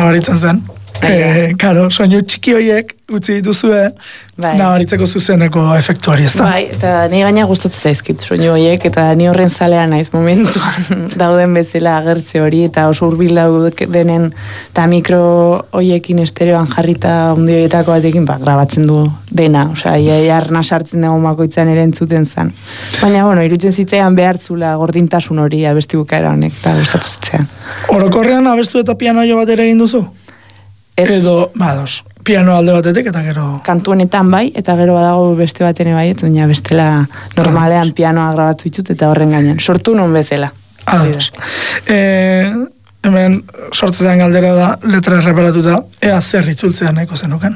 nabaritzen zen. Karo, soinu txiki horiek utzi dituzue, nabaritzeko zuzeneko efektuari, ez da? Bai, eta ni gaina gustatzen zaizkit soinu horiek, eta ni horren zalea naiz momentuan dauden bezala agertze hori, eta oso hurbil denen, eta mikro horiekin estereoan jarrita ondioetako batekin, grabatzen du dena, osea, jarna sartzen dugu makoitzan ere entzuten zen. Baina, irutzen zitzean behartzula gordintasun hori abesti bukaera honek, eta gustatu zitzean. Orokorrean abestu eta piano jo bat ere egin duzu? Edo, piano alde batetik eta gero... Kantuenetan bai, eta gero badago beste batene bai, baina bestela normalean pianoa grabatu ditut eta horren gainean. Sortu non bezala. Hemen sortzean galdera da, letra erreparatuta, ea zer itzultzea nahiko zenuken?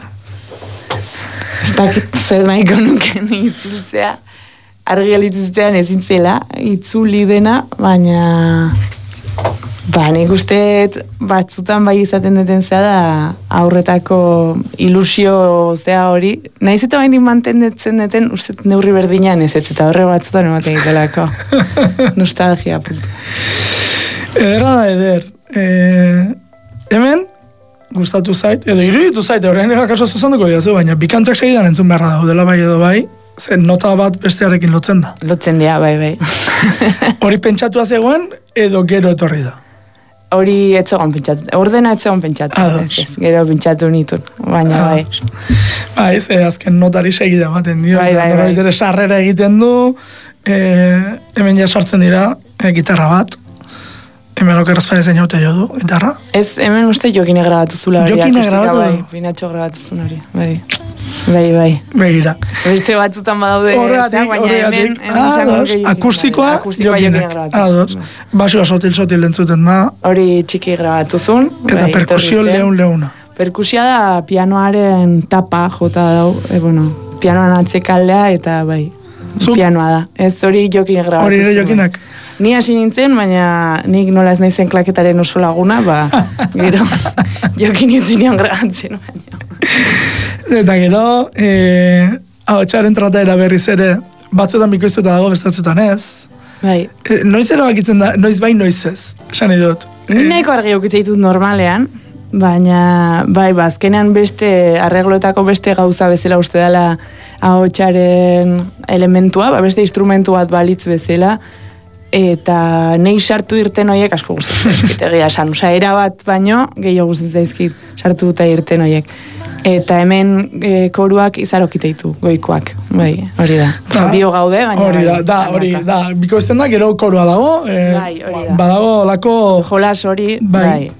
Ez dakit zer nahiko nuken itzultzea, argi galituztean ezin zela, itzuli dena, baina... nik uste batzutan bai izaten duten zea da aurretako ilusio zea hori. Naiz eta bain mantendetzen duten uste neurri berdinean ez eta horre batzutan ematen egitelako. Nostalgia. Ederra da, eder. Hemen, gustatu zait, edo iruditu zait, horrein egakaso zuzenduko diazu, baina bikantak segidan entzun beharra daudela bai edo bai, zen nota bat bestearekin lotzen da. Lotzen dira, bai. Hori pentsatua zegoen, edo gero etorri da? Hori etzegon pentsatu. Ordena etzegon pentsatu. Gero pentsatu nitun. Baina bai. Bai, azken notari segida ematen dio. Bai. Sarrera egiten du. Hemen ja sartzen dira gitarra bat. Hemen okerraz parezen jaute jo du, gitarra. Ez, hemen uste Jokine grabatu zula. Jokine grabatu? Bai, Pinatxo grabatu zuen hori. Bai. Begira. Beste batzutan badaude. Horregatik. Akustikoa Jokine. Basua sotil entzuten da. Hori txiki grabatu zuen. Eta perkusio leuna. Perkusia da pianoaren tapa jota dau. Pianoan atzekaldea eta bai. Pianoa da. Ez hori Jokine grabatu zuen. Hori ere Jokinak. Ni hasi nintzen, baina nik nola ez naizen klaketaren oso laguna, gero Jokin utzinean grabatzen baina. Eta gero, ahotsaren trataera berriz ere, batzutan bikoiztuta dago, bestatzutan ez. Bai. Noiz erabakitzen da, noiz bai, noiz ez, esan idut. Nahiko argi okitzaitut normalean, baina, azkenean beste, arregloetako beste gauza bezala uste dela ahotsaren elementua, beste instrumentu bat balitz bezala, eta nei sartu irten horiek asko gustatzen egia esan, erabat baino gehiago gustatzen zaizkit sartu duta irten horiek. Eta hemen koruak izarokiteitu, goikoak, bai, hori da. Bio gaude, baina... Hori da, bikoizten da, gero korua dago, bai, hori da. Badago lako... Jolas hori, bai.